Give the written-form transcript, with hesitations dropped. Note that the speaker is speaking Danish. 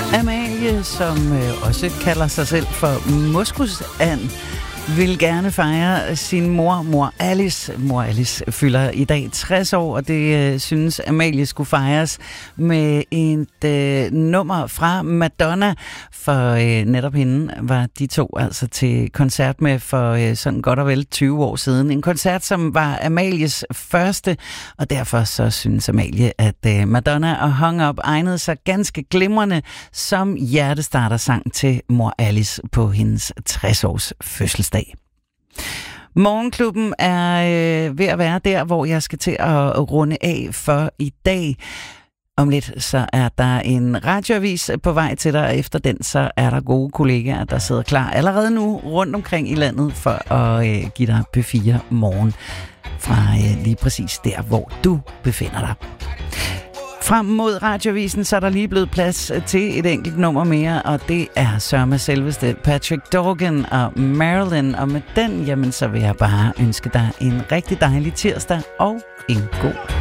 Amalie, som også kalder sig selv for Moskusand, vil gerne fejre sin mor Alice. Mor Alice fylder i dag 60 år, og det synes Amalie skulle fejres med et nummer fra Madonna. For netop hende var de to altså til koncert med for sådan godt og vel 20 år siden. En koncert, som var Amalies første, og derfor så synes Amalie, at Madonna og Hung Up egnede sig ganske glimrende som hjertestartersang til mor Alice på hendes 60-års fødselsdag. Morgenklubben er ved at være der, hvor jeg skal til at runde af for i dag. Om lidt så er der en radioavis på vej til dig, og efter den så er der gode kollegaer, der sidder klar allerede nu rundt omkring i landet for at give dig P4 morgen fra lige præcis der, hvor du befinder dig. Frem mod radiovisen, så er der lige blevet plads til et enkelt nummer mere, og det er sørme selveste Patrick Dorgan og Marilyn. Og med den, jamen så vil jeg bare ønske dig en rigtig dejlig tirsdag og en god